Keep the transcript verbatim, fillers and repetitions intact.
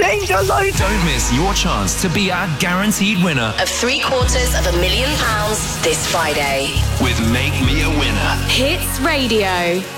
danger zone. Don't miss your chance to be our guaranteed winner of three quarters of a million pounds this Friday with Make Me a Winner. Hits Radio.